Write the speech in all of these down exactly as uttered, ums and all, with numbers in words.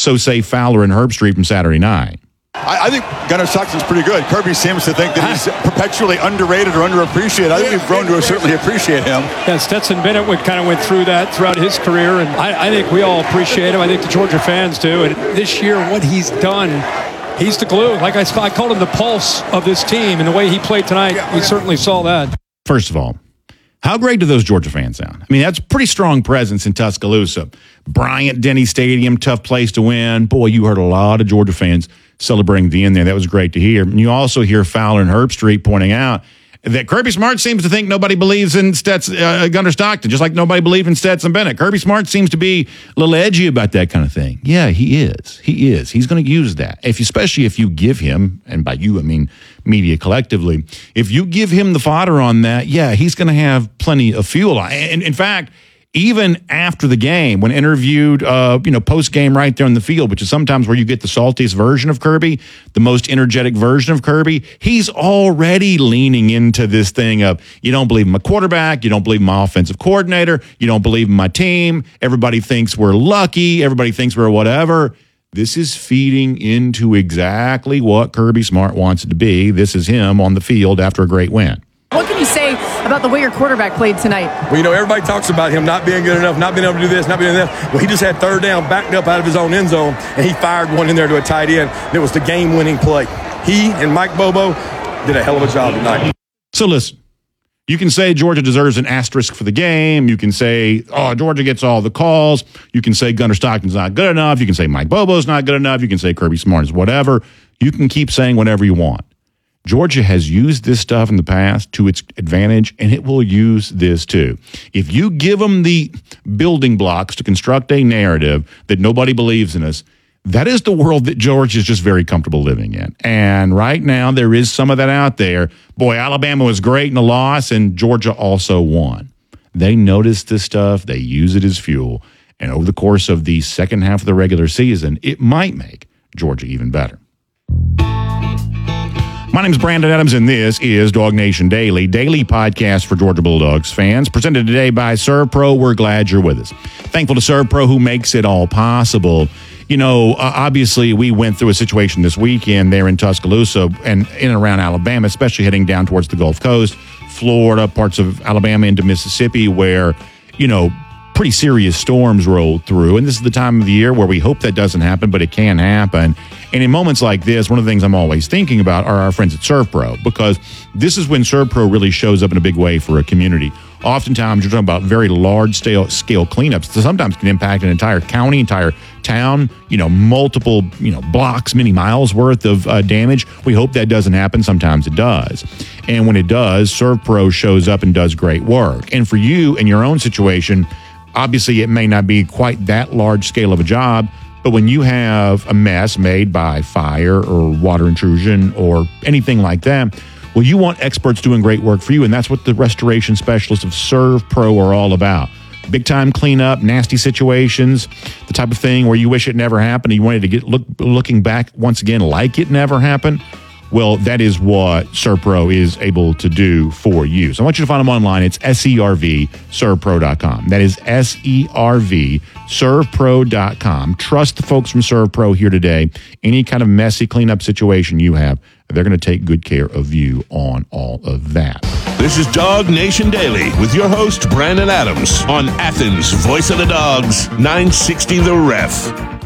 So say Fowler and Herbstreit from Saturday night. I, I think Gunnar Stockton's pretty good. Kirby seems to think that he's perpetually underrated or underappreciated. I think we've grown to certainly appreciate him. Yeah, Stetson Bennett would kind of went through that throughout his career, and I, I think we all appreciate him. I think the Georgia fans do. And this year, what he's done, he's the glue. Like I, I called him the pulse of this team, and the way he played tonight, we certainly saw that. First of all, how great do those Georgia fans sound? I mean, that's a pretty strong presence in Tuscaloosa. Bryant-Denny Stadium, tough place to win. Boy, you heard a lot of Georgia fans celebrating the end there. That was great to hear. And you also hear Fowler and Herbstreit pointing out that Kirby Smart seems to think nobody believes in Stetson, uh, Gunnar Stockton, just like nobody believed in Stetson Bennett. Kirby Smart seems to be a little edgy about that kind of thing. Yeah, he is. He is. He's going to use that, if especially if you give him, and by you I mean media collectively, if you give him the fodder on that, yeah, he's going to have plenty of fuel. And in fact, even after the game, when interviewed, uh, you know, post-game right there on the field, which is sometimes where you get the saltiest version of Kirby, the most energetic version of Kirby, he's already leaning into this thing of, you don't believe in my quarterback, you don't believe in my offensive coordinator, you don't believe in my team, everybody thinks we're lucky, everybody thinks we're whatever. This is feeding into exactly what Kirby Smart wants it to be. This is him on the field after a great win. What can you say about the way your quarterback played tonight? Well, you know, everybody talks about him not being good enough, not being able to do this, not being able to do that. Well, he just had third down, backed up out of his own end zone, and he fired one in there to a tight end. And it was the game-winning play. He and Mike Bobo did a hell of a job tonight. So listen, you can say Georgia deserves an asterisk for the game. You can say, oh, Georgia gets all the calls. You can say Gunnar Stockton's not good enough. You can say Mike Bobo's not good enough. You can say Kirby Smart is whatever. You can keep saying whatever you want. Georgia has used this stuff in the past to its advantage, and it will use this too. If you give them the building blocks to construct a narrative that nobody believes in us, that is the world that Georgia is just very comfortable living in. And right now, there is some of that out there. Boy, Alabama was great in the loss, and Georgia also won. They notice this stuff. They use it as fuel. And over the course of the second half of the regular season, it might make Georgia even better. My name is Brandon Adams, and this is Dog Nation Daily, daily podcast for Georgia Bulldogs fans, presented today by ServPro. We're glad you're with us. Thankful to ServPro, who makes it all possible. You know, uh, obviously, we went through a situation this weekend there in Tuscaloosa and in and around Alabama, especially heading down towards the Gulf Coast, Florida, parts of Alabama into Mississippi, where, you know, pretty serious storms rolled through. And this is the time of the year where we hope that doesn't happen, but it can happen. And in moments like this, one of the things I'm always thinking about are our friends at ServPro, because this is when ServPro really shows up in a big way for a community. Oftentimes, you're talking about very large scale, scale cleanups that sometimes can impact an entire county, entire town, you know, multiple, you know, blocks, many miles worth of uh, damage. We hope that doesn't happen. Sometimes it does. And when it does, ServPro shows up and does great work. And for you in your own situation, obviously, it may not be quite that large scale of a job, but when you have a mess made by fire or water intrusion or anything like that, well, you want experts doing great work for you, and that's what the restoration specialists of ServPro are all about. Big-time cleanup, nasty situations, the type of thing where you wish it never happened and you wanted to get look, looking back once again like it never happened. Well, that is what ServPro is able to do for you. So I want you to find them online. It's S E R V serv pro dot com. That is S E R V serv pro dot com. Trust the folks from ServPro here today. Any kind of messy cleanup situation you have, they're going to take good care of you on all of that. This is Dog Nation Daily with your host, Brandon Adams, on Athens' Voice of the Dogs, nine sixty The Ref.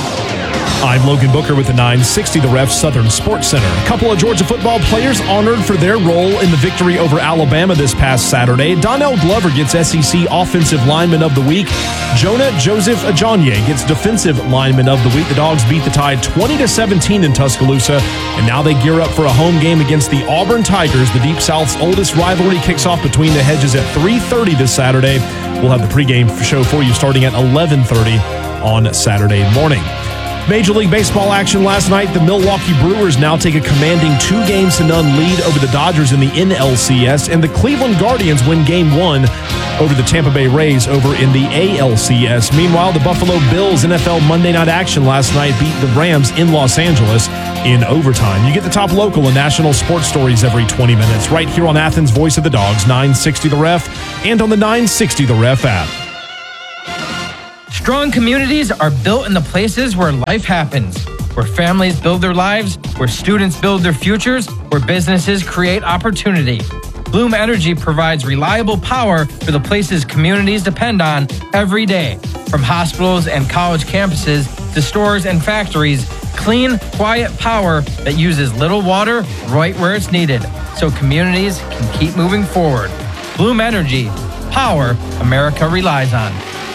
I'm Logan Booker with the nine sixty The Ref Southern Sports Center. A couple of Georgia football players honored for their role in the victory over Alabama this past Saturday. Donnell Glover gets S E C Offensive Lineman of the Week. Jonah Joseph Ajonye gets Defensive Lineman of the Week. The Dogs beat the Tide twenty to seventeen in Tuscaloosa, and now they gear up for a home game against the Auburn Tigers. The Deep South's oldest rivalry kicks off between the hedges at three thirty this Saturday. We'll have the pregame show for you starting at eleven thirty on Saturday morning. Major League Baseball action last night. The Milwaukee Brewers now take a commanding two games to none lead over the Dodgers in the N L C S, and the Cleveland Guardians win game one over the Tampa Bay Rays over in the A L C S. Meanwhile, the Buffalo Bills N F L Monday night action last night beat the Rams in Los Angeles in overtime. You get the top local and national sports stories every twenty minutes right here on Athens' Voice of the Dogs, nine sixty The Ref, and on the nine sixty The Ref app. Strong communities are built in the places where life happens, where families build their lives, where students build their futures, where businesses create opportunity. Bloom Energy provides reliable power for the places communities depend on every day. From hospitals and college campuses to stores and factories, clean, quiet power that uses little water right where it's needed, so communities can keep moving forward. Bloom Energy, power America relies on.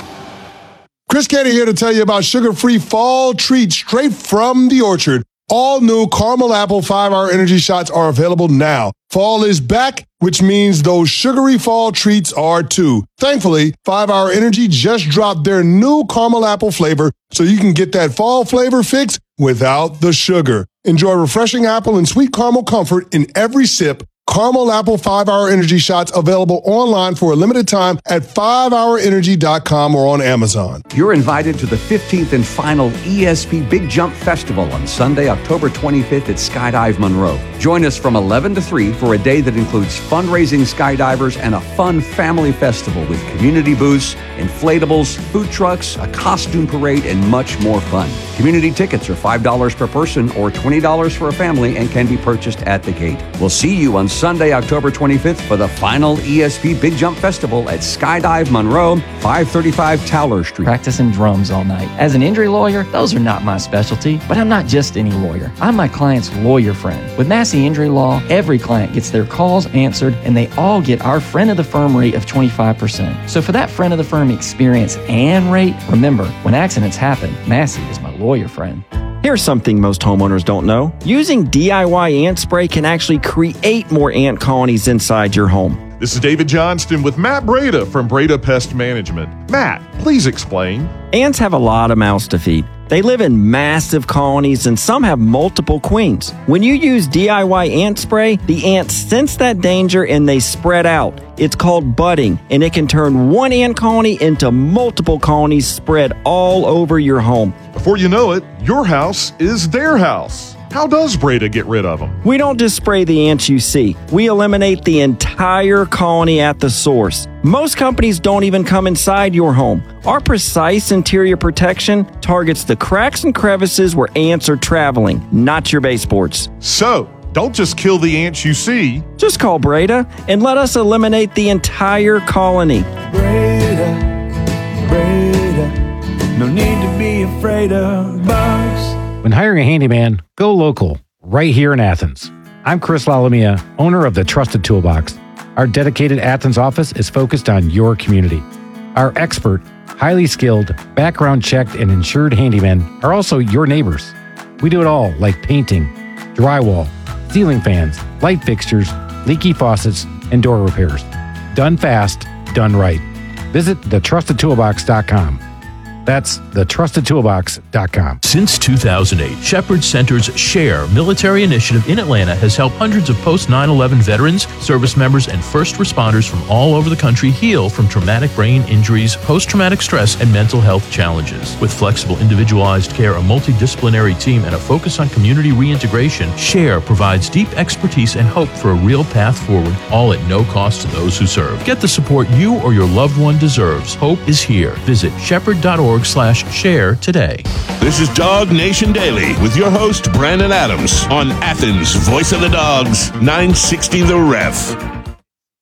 Chris Canty here to tell you about sugar-free fall treats straight from the orchard. All new caramel apple five-hour energy shots are available now. Fall is back, which means those sugary fall treats are too. Thankfully, five-hour Energy just dropped their new caramel apple flavor, so you can get that fall flavor fix without the sugar. Enjoy refreshing apple and sweet caramel comfort in every sip. Caramel Apple five-hour Energy shots available online for a limited time at five hour energy dot com or on Amazon. You're invited to the fifteenth and final E S P Big Jump Festival on Sunday, October twenty-fifth at Skydive Monroe. Join us from eleven to three for a day that includes fundraising skydivers and a fun family festival with community booths, inflatables, food trucks, a costume parade, and much more fun. Community tickets are five dollars per person or twenty dollars for a family and can be purchased at the gate. We'll see you on Sunday, October twenty-fifth for the final E S P Big Jump Festival at Skydive Monroe, five thirty-five Towler Street. Practicing drums all night. As an injury lawyer, those are not my specialty, but I'm not just any lawyer. I'm my client's lawyer friend. With Massey Injury Law, every client gets their calls answered, and they all get our friend of the firm rate of twenty-five percent. So for that friend of the firm experience and rate, remember, when accidents happen, Massey is my lawyer friend. Here's something most homeowners don't know. Using D I Y ant spray can actually create more ant colonies inside your home. This is David Johnston with Matt Breda from Breda Pest Management. Matt, please explain. Ants have a lot of mouths to feed. They live in massive colonies and some have multiple queens. When you use D I Y ant spray, the ants sense that danger and they spread out. It's called budding, and it can turn one ant colony into multiple colonies spread all over your home. Before you know it, your house is their house. How does Breda get rid of them? We don't just spray the ants you see. We eliminate the entire colony at the source. Most companies don't even come inside your home. Our precise interior protection targets the cracks and crevices where ants are traveling, not your baseboards. So, don't just kill the ants you see. Just call Breda and let us eliminate the entire colony. Breda, Breda, no need to be afraid of bugs. When hiring a handyman, go local, right here in Athens. I'm Chris Lalamia, owner of the Trusted Toolbox. Our dedicated Athens office is focused on your community. Our expert, highly skilled, background-checked, and insured handymen are also your neighbors. We do it all, like painting, drywall, ceiling fans, light fixtures, leaky faucets, and door repairs. Done fast, done right. Visit the trusted toolbox dot com. That's the trusted toolbox dot com. Since two thousand eight, Shepherd Center's SHARE military initiative in Atlanta has helped hundreds of post nine eleven veterans, service members, and first responders from all over the country heal from traumatic brain injuries, post-traumatic stress, and mental health challenges. With flexible, individualized care, a multidisciplinary team, and a focus on community reintegration, SHARE provides deep expertise and hope for a real path forward, all at no cost to those who serve. Get the support you or your loved one deserves. Hope is here. Visit shepherd dot org slash share today. This is Dog Nation Daily with your host, Brandon Adams, on Athens' Voice of the Dogs, nine sixty The Ref.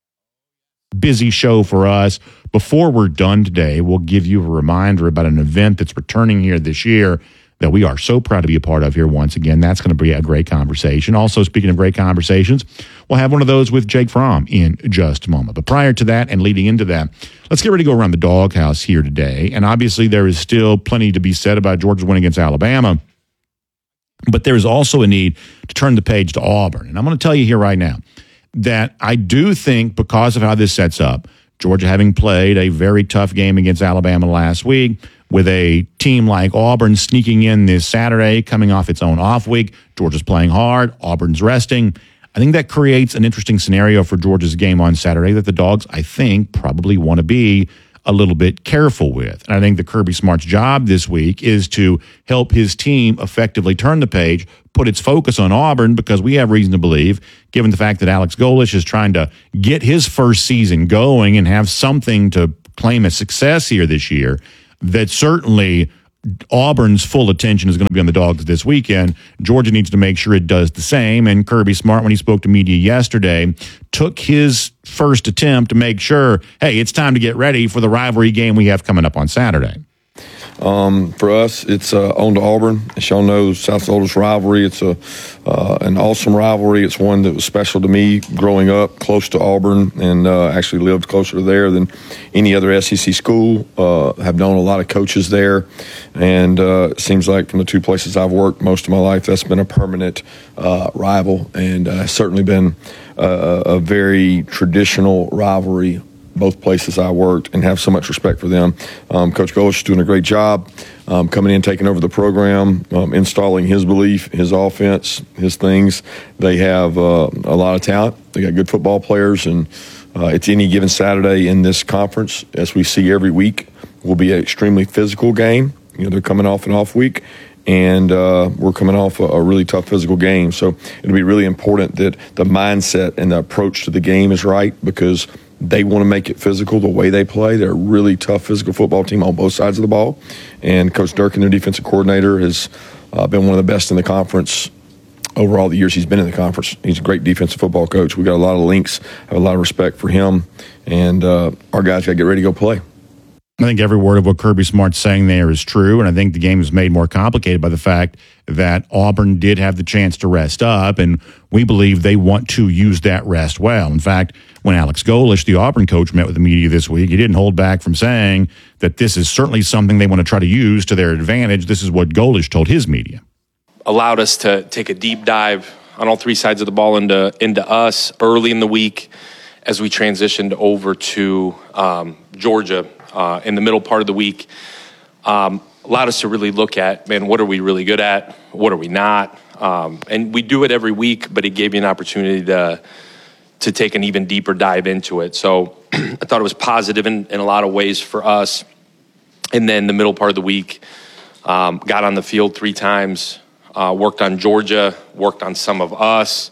Busy show for us. Before we're done today, we'll give you a reminder about an event that's returning here this year that we are so proud to be a part of here once again. That's going to be a great conversation. Also, speaking of great conversations, we'll have one of those with Jake Fromm in just a moment. But prior to that and leading into that, let's get ready to go around the doghouse here today. And obviously, there is still plenty to be said about Georgia's win against Alabama. But there is also a need to turn the page to Auburn. And I'm going to tell you here right now that I do think, because of how this sets up, Georgia having played a very tough game against Alabama last week, with a team like Auburn sneaking in this Saturday, coming off its own off week, Georgia's playing hard, Auburn's resting. I think that creates an interesting scenario for Georgia's game on Saturday that the Dogs, I think, probably want to be a little bit careful with. And I think the Kirby Smart's job this week is to help his team effectively turn the page, put its focus on Auburn, because we have reason to believe, given the fact that Alex Golesh is trying to get his first season going and have something to claim as success here this year, that certainly Auburn's full attention is going to be on the Dogs this weekend. Georgia needs to make sure it does the same. And Kirby Smart, when he spoke to media yesterday, took his first attempt to make sure, hey, it's time to get ready for the rivalry game we have coming up on Saturday. Um, for us, it's uh, on to Auburn. As y'all know, South's oldest rivalry. It's a uh, an awesome rivalry. It's one that was special to me growing up close to Auburn, and uh, actually lived closer to there than any other S E C school. Uh, have known a lot of coaches there, and uh, it seems like from the two places I've worked most of my life, that's been a permanent uh, rival, and uh, certainly been uh, a very traditional rivalry. Both places I worked, and have so much respect for them. Um, Coach Golesh is doing a great job um, coming in, taking over the program, um, installing his belief, his offense, his things. They have uh, a lot of talent. They got good football players, and uh, it's any given Saturday in this conference, as we see every week, will be an extremely physical game. You know, they're coming off an off week, and uh, we're coming off a, a really tough physical game. So it'll be really important that the mindset and the approach to the game is right, because they want to make it physical the way they play. They're a really tough physical football team on both sides of the ball. And Coach Durkin, their defensive coordinator, has uh, been one of the best in the conference over all the years he's been in the conference. He's a great defensive football coach. We got a lot of links, have a lot of respect for him. And uh, our guys got to get ready to go play. I think every word of what Kirby Smart's saying there is true, and I think the game is made more complicated by the fact that Auburn did have the chance to rest up, and we believe they want to use that rest well. In fact, when Alex Golesh, the Auburn coach, met with the media this week, he didn't hold back from saying that this is certainly something they want to try to use to their advantage. This is what Golesh told his media. Allowed us to take a deep dive on all three sides of the ball into, into us early in the week as we transitioned over to um, Georgia. Uh, in the middle part of the week, um, allowed us to really look at, man, what are we really good at? What are we not? Um, and we do it every week, but it gave you an opportunity to to take an even deeper dive into it. So I thought it was positive in, in a lot of ways for us. And then the middle part of the week, um, got on the field three times, uh, worked on Georgia, worked on some of us,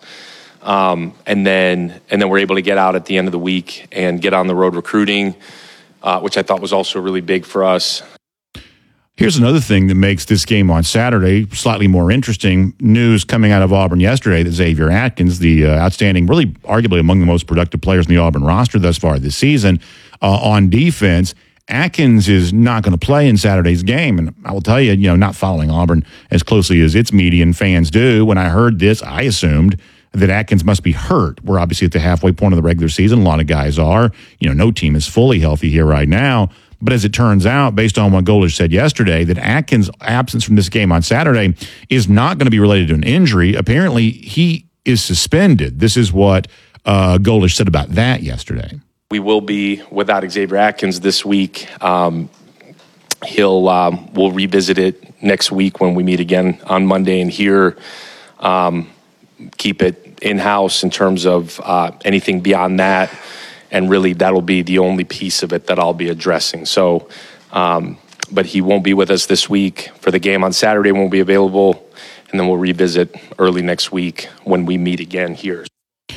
um, and then and then we're able to get out at the end of the week and get on the road recruiting. Uh, which I thought was also really big for us. Here's another thing that makes this game on Saturday slightly more interesting. News coming out of Auburn yesterday that Xavier Atkins, the uh, outstanding, really arguably among the most productive players in the Auburn roster thus far this season, uh, on defense, Atkins is not going to play in Saturday's game. And I will tell you, you know, not following Auburn as closely as its media and fans do, when I heard this, I assumed that Atkins must be hurt. We're obviously at the halfway point of the regular season. A lot of guys are. You know, no team is fully healthy here right now. But as it turns out, based on what Golesh said yesterday, that Atkins' absence from this game on Saturday is not going to be related to an injury. Apparently, he is suspended. This is what uh, Golesh said about that yesterday. We will be without Xavier Atkins this week. Um, he'll um, we'll revisit it next week when we meet again on Monday and here. Um, keep it in-house in terms of uh, anything beyond that, and really that'll be the only piece of it that I'll be addressing. So, um, but he won't be with us this week for the game on Saturday, won't be available, and then we'll revisit early next week when we meet again here.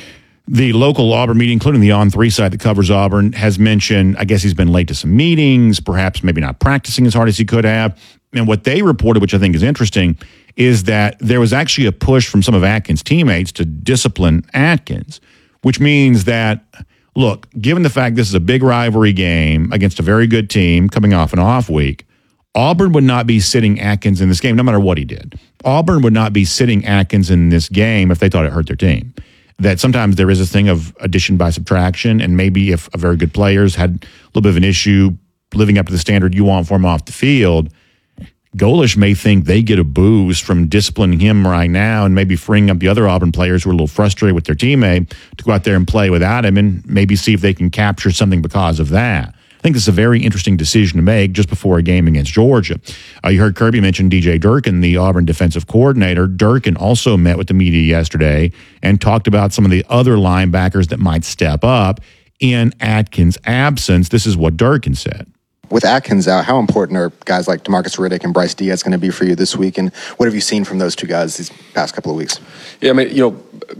The local Auburn media, including the On three site that covers Auburn, has mentioned, I guess he's been late to some meetings, perhaps maybe not practicing as hard as he could have. And what they reported, which I think is interesting, is that there was actually a push from some of Atkins' teammates to discipline Atkins, which means that, look, given the fact this is a big rivalry game against a very good team coming off an off week, Auburn would not be sitting Atkins in this game, no matter what he did. Auburn would not be sitting Atkins in this game if they thought it hurt their team. That sometimes there is a thing of addition by subtraction, and maybe if a very good players had a little bit of an issue living up to the standard you want for them off the field, Golesh may think they get a boost from disciplining him right now and maybe freeing up the other Auburn players who are a little frustrated with their teammate to go out there and play without him and maybe see if they can capture something because of that. I think this is a very interesting decision to make just before a game against Georgia. Uh, you heard Kirby mention D J Durkin, the Auburn defensive coordinator. Durkin also met with the media yesterday and talked about some of the other linebackers that might step up in Atkins' absence. This is what Durkin said. With Atkins out, how important are guys like DeMarcus Riddick and Bryce Diaz going to be for you this week? And what have you seen from those two guys these past couple of weeks? Yeah, I mean, you know,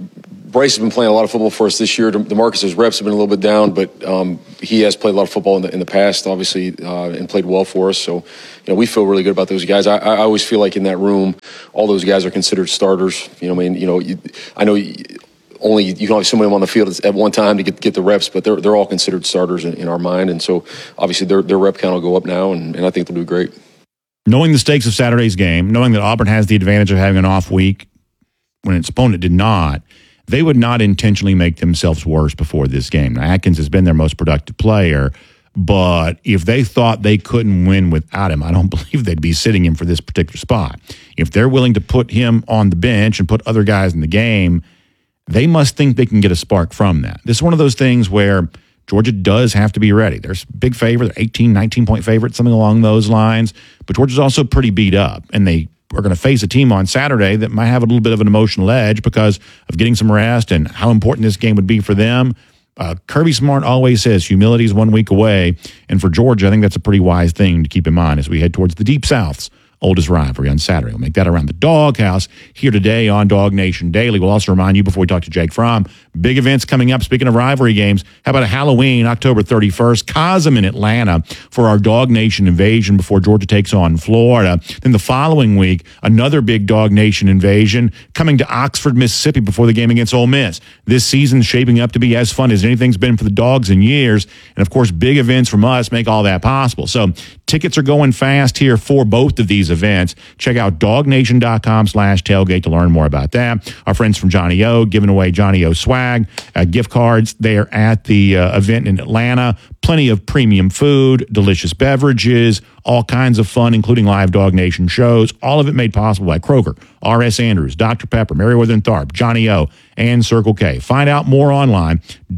Bryce has been playing a lot of football for us this year. DeMarcus's reps have been a little bit down, but um, he has played a lot of football in the, in the past, obviously, uh, and played well for us. So, you know, we feel really good about those guys. I, I always feel like in that room, all those guys are considered starters. You know, I mean, you know, you, I know you, only you can only send them on the field at one time to get get the reps, but they're they're all considered starters in, in our mind. And so, obviously, their their rep count will go up now, and, and I think they'll do great. Knowing the stakes of Saturday's game, knowing that Auburn has the advantage of having an off week when its opponent did not, they would not intentionally make themselves worse before this game. Now, Atkins has been their most productive player, but if they thought they couldn't win without him, I don't believe they'd be sitting him for this particular spot. If they're willing to put him on the bench and put other guys in the game, they must think they can get a spark from that. This is one of those things where Georgia does have to be ready. There's a big favorite, eighteen, nineteen-point favorite, something along those lines, but Georgia's also pretty beat up, and they are going to face a team on Saturday that might have a little bit of an emotional edge because of getting some rest and how important this game would be for them. Uh, Kirby Smart always says humility is one week away, and for Georgia, I think that's a pretty wise thing to keep in mind as we head towards the Deep South's oldest rivalry on Saturday. We'll make that around the Doghouse here today on Dog Nation Daily. We'll also remind you before we talk to Jake Fromm, big events coming up. Speaking of rivalry games, how about a Halloween, October thirty-first, Cosm in Atlanta for our Dog Nation invasion before Georgia takes on Florida. Then the following week, another big Dog Nation invasion coming to Oxford, Mississippi before the game against Ole Miss. This season's shaping up to be as fun as anything's been for the Dogs in years. And of course, big events from us make all that possible. So tickets are going fast here for both of these events. Check out dognation.com slash tailgate to learn more about that. Our friends from Johnny O giving away Johnny O swag, uh, gift cards there at the uh, event in Atlanta. Plenty of premium food, delicious beverages, all kinds of fun, including live Dog Nation shows. All of it made possible by Kroger, R S. Andrews, Doctor Pepper, Meriwether and Tharp, Johnny O, and Circle K. Find out more online,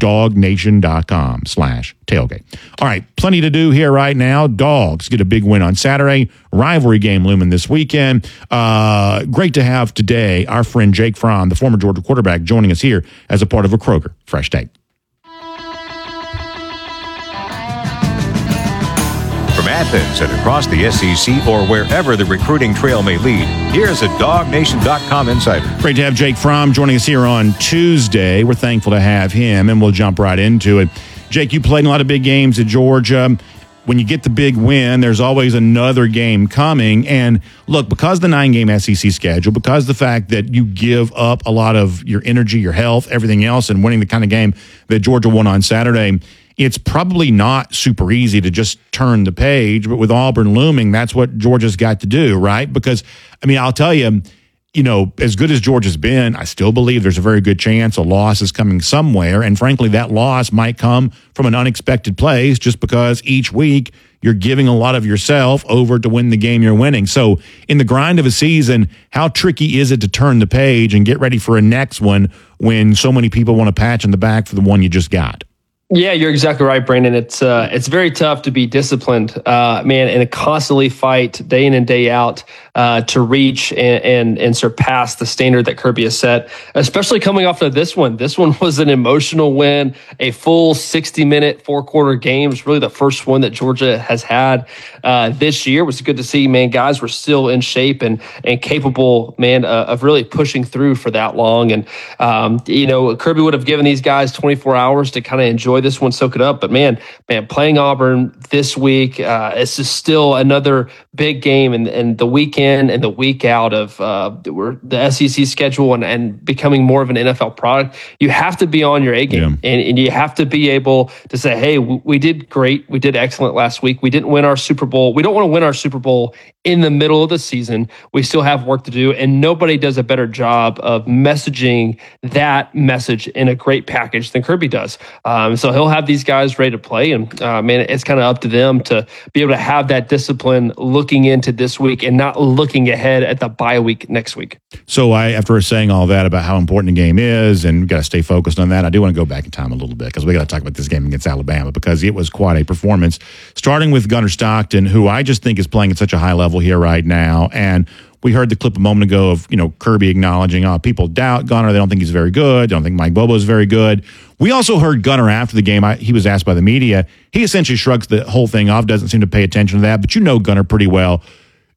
dognation.com slash tailgate. All right, plenty to do here right now. Dogs get a big win on Saturday. Rivalry game looming this weekend. Uh, great to have today our friend Jake Fromm, the former Georgia quarterback, joining us here as a part of a Kroger Fresh Take. From Athens and across the S E C or wherever the recruiting trail may lead, here's a dog nation dot com insider. Great to have Jake Fromm joining us here on Tuesday. We're thankful to have him, and we'll jump right into it. Jake, you played in a lot of big games at Georgia. When you get the big win, there's always another game coming. And look, because the nine-game S E C schedule, because the fact that you give up a lot of your energy, your health, everything else, and winning the kind of game that Georgia won on Saturday, it's probably not super easy to just turn the page, but with Auburn looming, that's what Georgia's got to do, right? Because, I mean, I'll tell you, you know, as good as Georgia's been, I still believe there's a very good chance a loss is coming somewhere, and frankly, that loss might come from an unexpected place just because each week you're giving a lot of yourself over to win the game you're winning. So in the grind of a season, how tricky is it to turn the page and get ready for a next one when so many people want to patch in the back for the one you just got? Yeah, you're exactly right, Brandon. It's uh, it's very tough to be disciplined, uh, man, and constantly fight day in and day out uh, to reach and, and and surpass the standard that Kirby has set, especially coming off of this one. This one was an emotional win, a full sixty-minute, four-quarter game. It was really the first one that Georgia has had uh, this year. It was good to see, man, guys were still in shape and and capable, man, uh, of really pushing through for that long. And, um, you know, Kirby would have given these guys twenty-four hours to kind of enjoy this one, soak it up. But man, man, playing Auburn this week, uh, it's just still another big game, and, and the weekend and the week out of uh, the S E C schedule and, and becoming more of an N F L product. You have to be on your A game, yeah. and, and you have to be able to say, hey, we, we did great. We did excellent last week. We didn't win our Super Bowl. We don't want to win our Super Bowl in the middle of the season. We still have work to do, and nobody does a better job of messaging that message in a great package than Kirby does. Um, so he'll have these guys ready to play, and uh, man, it's kind of up to them to be able to have that discipline looking into this week and not looking ahead at the bye week next week. So I, after saying all that about how important the game is and got to stay focused on that, I do want to go back in time a little bit because we got to talk about this game against Alabama because it was quite a performance, starting with Gunnar Stockton, who I just think is playing at such a high level here right now. And we heard the clip a moment ago of, you know, Kirby acknowledging, oh, people doubt Gunnar. They don't think he's very good. They don't think Mike Bobo is very good. We also heard Gunnar after the game. I, he was asked by the media. He essentially shrugs the whole thing off, doesn't seem to pay attention to that. But you know Gunnar pretty well.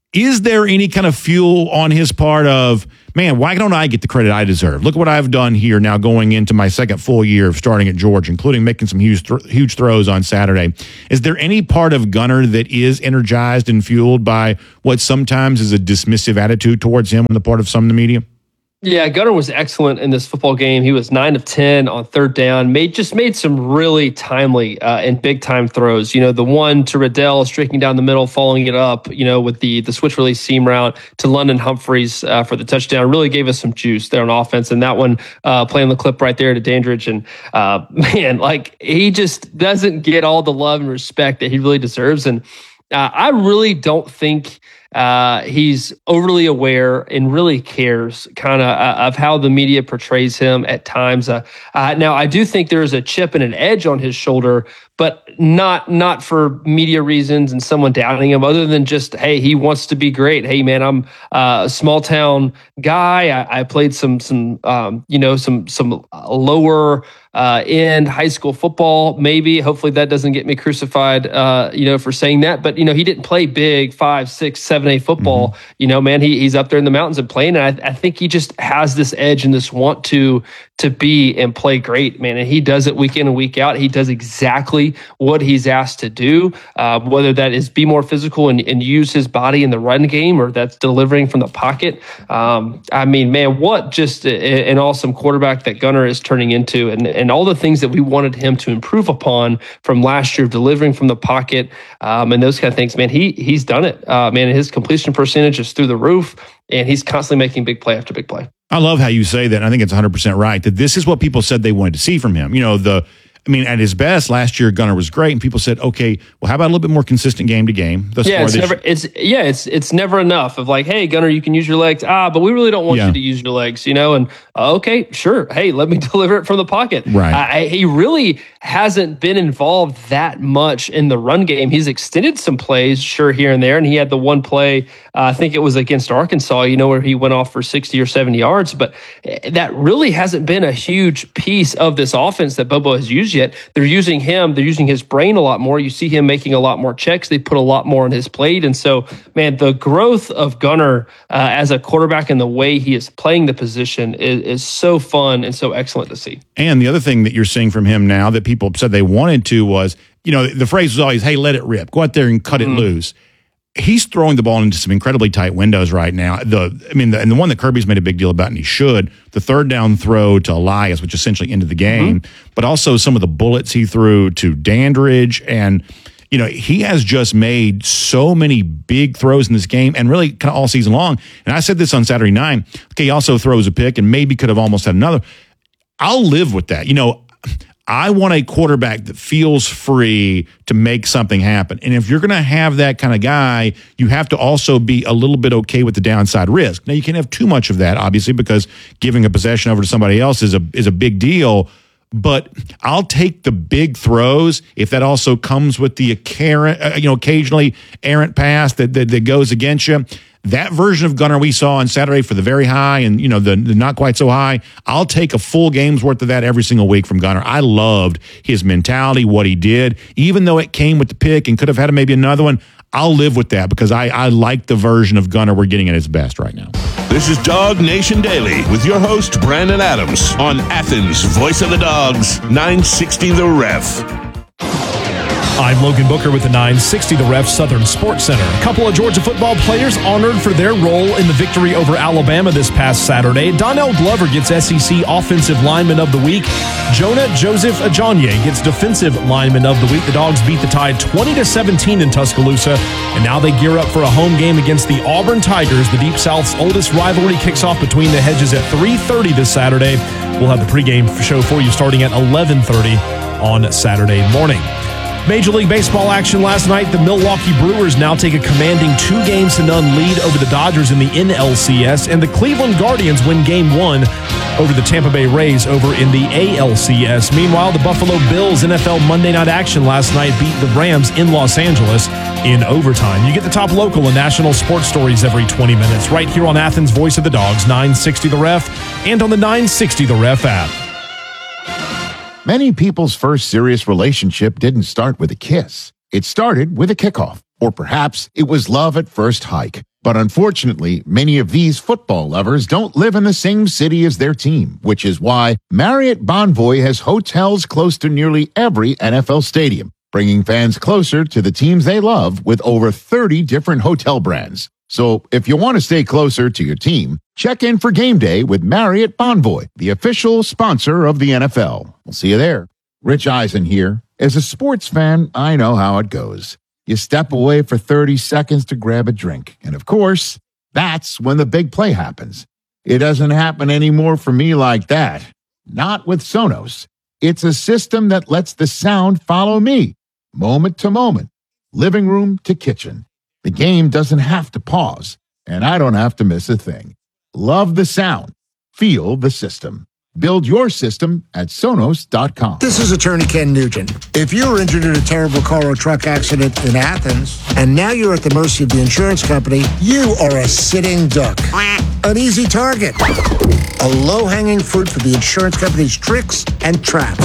is there any kind of fuel on his part of, man, why don't I get the credit I deserve? Look what I've done here now going into my second full year of starting at Georgia, including making some huge, th- huge throws on Saturday. Is there any part of Gunnar that is energized and fueled by what sometimes is a dismissive attitude towards him on the part of some in the media? Yeah, Gunnar was excellent in this football game. He was nine of ten on third down. Made just made some really timely uh, and big time throws. You know, the one to Riddell streaking down the middle, following it up. You know, with the the switch release seam route to London Humphreys uh, for the touchdown, really gave us some juice there on offense. And that one uh, playing the clip right there to Dandridge, and uh, man, like he just doesn't get all the love and respect that he really deserves. And uh, I really don't think. Uh, he's overly aware and really cares kind of uh, of how the media portrays him at times. Uh, uh, now, I do think there's a chip and an edge on his shoulder, but not not for media reasons and someone doubting him, other than just, hey, he wants to be great. Hey, man, I'm uh, a small town guy. I, I played some some um, you know some some lower uh, end high school football. Maybe, hopefully, that doesn't get me crucified. Uh, you know, for saying that. But you know, he didn't play big five, six, seven, eight football. Mm-hmm. You know, man, he he's up there in the mountains and playing. And I, I think he just has this edge and this want to to be and play great, man. And he does it week in and week out. He does exactly what he's asked to do, uh, whether that is be more physical and, and use his body in the run game, or that's delivering from the pocket. Um, I mean, man, what just a, an awesome quarterback that Gunnar is turning into, and, and all the things that we wanted him to improve upon from last year, delivering from the pocket um, and those kind of things, man, he he's done it. Uh, man, his completion percentage is through the roof, and he's constantly making big play after big play. I love how you say that. And I think it's one hundred percent right, that this is what people said they wanted to see from him. You know, the, I mean, at his best last year, Gunnar was great, and people said, okay, well, how about a little bit more consistent game to game? Thus yeah, far it's this never, it's yeah, it's it's never enough of like, hey, Gunnar, you can use your legs, ah, but we really don't want Yeah. you to use your legs, you know. And uh, okay, sure, hey, let me deliver it from the pocket. Right. I, I, he really hasn't been involved that much in the run game. He's extended some plays, sure, here and there, and he had the one play, uh, I think it was against Arkansas, you know, where he went off for sixty or seventy yards, but that really hasn't been a huge piece of this offense that Bobo has used yet. They're using him, they're using his brain a lot more. You see him making a lot more checks. They put a lot more on his plate. And so, man, the growth of Gunnar uh, as a quarterback and the way he is playing the position is, is so fun and so excellent to see. And the other thing that you're seeing from him now that people said they wanted to was, you know, the phrase was always, hey, let it rip. Go out there and cut mm. it loose. He's throwing the ball into some incredibly tight windows right now. The, I mean, the, and the one that Kirby's made a big deal about, and he should, the third down throw to Elias, which essentially ended the game, mm-hmm. but also some of the bullets he threw to Dandridge. And, you know, he has just made so many big throws in this game, and really kind of all season long. And I said this on Saturday night. Okay, he also throws a pick and maybe could have almost had another. I'll live with that. You know, I want a quarterback that feels free to make something happen. And if you're going to have that kind of guy, you have to also be a little bit okay with the downside risk. Now, you can't have too much of that, obviously, because giving a possession over to somebody else is a is a big deal. But I'll take the big throws if that also comes with the uh, you know, occasionally errant pass that, that that goes against you. That version of Gunnar we saw on Saturday for the very high and, you know, the, the not quite so high, I'll take a full game's worth of that every single week from Gunnar. I loved his mentality, what he did. Even though it came with the pick and could have had maybe another one, I'll live with that because I, I like the version of Gunnar we're getting at his best right now. This is Dog Nation Daily with your host, Brandon Adams, on Athens' Voice of the Dogs, nine sixty The Ref. I'm Logan Booker with the nine sixty The Ref Southern Sports Center. A couple of Georgia football players honored for their role in the victory over Alabama this past Saturday. Donnell Glover gets S E C Offensive Lineman of the Week. Jonah Joseph Ajonye gets Defensive Lineman of the Week. The Dogs beat the Tide twenty to seventeen in Tuscaloosa, and now they gear up for a home game against the Auburn Tigers. The Deep South's oldest rivalry kicks off between the hedges at three thirty this Saturday. We'll have the pregame show for you starting at eleven thirty on Saturday morning. Major League Baseball action last night. The Milwaukee Brewers now take a commanding two games to none lead over the Dodgers in the N L C S, and the Cleveland Guardians win game one over the Tampa Bay Rays over in the A L C S. Meanwhile, the Buffalo Bills N F L Monday night action last night beat the Rams in Los Angeles in overtime. You get the top local and national sports stories every twenty minutes right here on Athens' Voice of the Dogs, nine sixty The Ref, and on the nine sixty The Ref app. Many people's first serious relationship didn't start with a kiss. It started with a kickoff. Or perhaps it was love at first hike. But unfortunately, many of these football lovers don't live in the same city as their team, which is why Marriott Bonvoy has hotels close to nearly every N F L stadium, bringing fans closer to the teams they love with over thirty different hotel brands. So if you want to stay closer to your team, check in for game day with Marriott Bonvoy, the official sponsor of the N F L. We'll see you there. Rich Eisen here. As a sports fan, I know how it goes. You step away for thirty seconds to grab a drink. And of course, that's when the big play happens. It doesn't happen anymore for me like that. Not with Sonos. It's a system that lets the sound follow me, moment to moment, living room to kitchen. The game doesn't have to pause, and I don't have to miss a thing. Love the sound. Feel the system. Build your system at Sonos dot com. This is attorney Ken Nugent. If you were injured in a terrible car or truck accident in Athens, and now you're at the mercy of the insurance company, you are a sitting duck. An easy target. A low-hanging fruit for the insurance company's tricks and traps.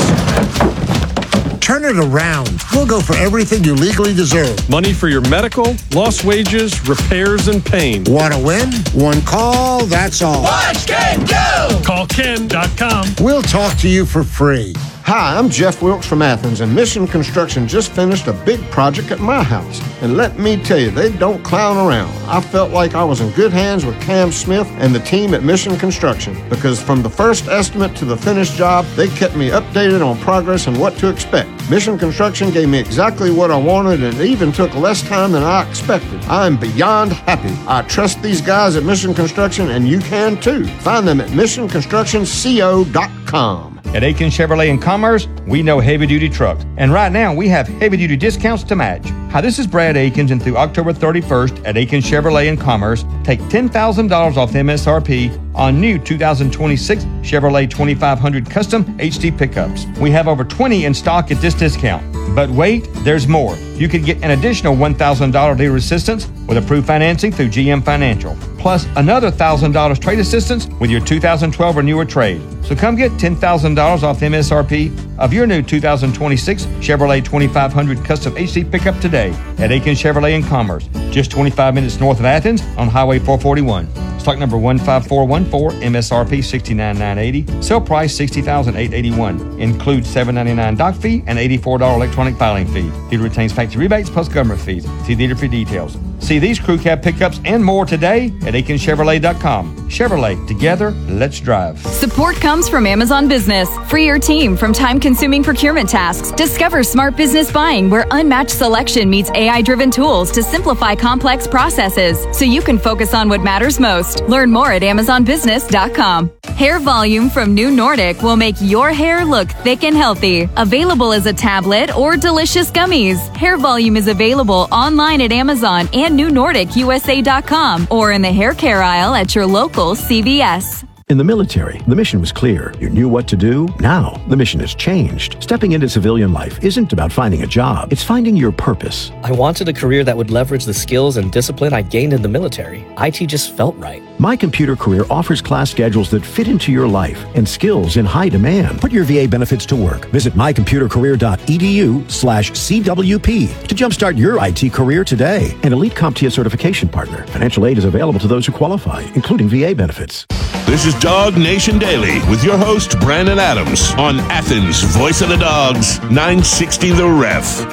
Turn it around. We'll go for everything you legally deserve. Money for your medical, lost wages, repairs, and pain. Want to win? One call, that's all. Watch Ken go! Call Ken dot com. We'll talk to you for free. Hi, I'm Jeff Wilkes from Athens, and Mission Construction just finished a big project at my house. And let me tell you, they don't clown around. I felt like I was in good hands with Cam Smith and the team at Mission Construction, because from the first estimate to the finished job, they kept me updated on progress and what to expect. Mission Construction gave me exactly what I wanted, and it even took less time than I expected. I am beyond happy. I trust these guys at Mission Construction, and you can too. Find them at mission construction co dot com. At Aiken Chevrolet in Commerce, we know heavy-duty trucks. And right now, we have heavy-duty discounts to match. Hi, this is Brad Aikens, and through October thirty-first at Aiken Chevrolet in Commerce, take ten thousand dollars off M S R P on new two thousand twenty-six Chevrolet twenty-five hundred Custom H D pickups. We have over twenty in stock at this discount. But wait, there's more. You could get an additional one thousand dollars dealer assistance with approved financing through G M Financial, plus another one thousand dollars trade assistance with your two thousand twelve or newer trade. So come get ten thousand dollars off M S R P of your new two thousand twenty-six Chevrolet twenty-five hundred Custom H D pickup today at Aiken Chevrolet in Commerce, just twenty-five minutes north of Athens on Highway four forty-one. Stock number one five four one four, M S R P sixty-nine thousand nine hundred eighty dollars, sale price sixty thousand eight hundred eighty-one dollars. Includes seven hundred ninety-nine dollars dock fee and eighty-four dollars electronic filing fee. Dealer retains factory rebates plus government fees. See dealer for details. See these crew cab pickups and more today at Aiken Chevrolet dot com. Chevrolet, together, let's drive. Support comes from Amazon Business. Free your team from time-consuming procurement tasks. Discover smart business buying where unmatched selection meets A I-driven tools to simplify complex processes so you can focus on what matters most. Learn more at Amazon Business dot com. Hair Volume from New Nordic will make your hair look thick and healthy. Available as a tablet or delicious gummies. Hair Volume is available online at Amazon and New Nordic U S A dot com or in the hair care aisle at your local C V S. In the military, the mission was clear. You knew what to do. Now, the mission has changed. Stepping into civilian life isn't about finding a job. It's finding your purpose. I wanted a career that would leverage the skills and discipline I gained in the military. I T just felt right. My Computer Career offers class schedules that fit into your life and skills in high demand. Put your V A benefits to work. Visit my computer career dot e d u slash C W P to jumpstart your I T career today. An elite CompTIA certification partner. Financial aid is available to those who qualify, including V A benefits. This is Dog Nation Daily with your host, Brandon Adams, on Athens, Voice of the Dogs, nine sixty The Ref.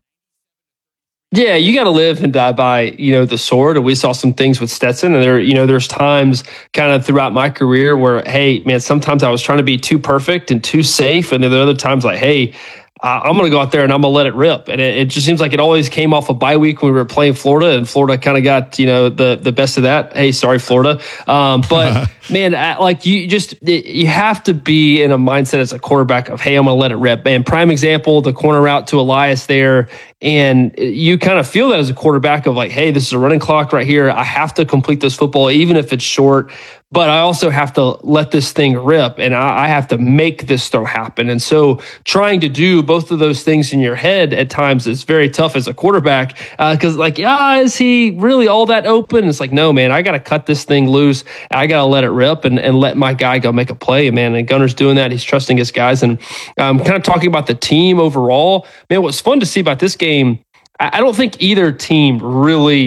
Yeah, you got to live and die by, you know, the sword. And we saw some things with Stetson. And there, you know, there's times kind of throughout my career where, hey, man, sometimes I was trying to be too perfect and too safe. And then there are other times like, hey, Uh, I'm going to go out there and I'm going to let it rip. And it, it just seems like it always came off a bye week when we were playing Florida, and Florida kind of got, you know, the, the best of that. Hey, sorry, Florida. Um, but man, I, like you just, you have to be in a mindset as a quarterback of, hey, I'm going to let it rip. And prime example, the corner route to Elias there. And you kind of feel that as a quarterback of like, hey, this is a running clock right here. I have to complete this football, even if it's short. But I also have to let this thing rip, and I, I have to make this throw happen. And so trying to do both of those things in your head at times is very tough as a quarterback because uh, like, yeah, is he really all that open? It's like, no, man, I got to cut this thing loose. I got to let it rip and, and let my guy go make a play, man. And Gunner's doing that. He's trusting his guys. And um, kind of talking about the team overall, man, what's fun to see about this game, I, I don't think either team really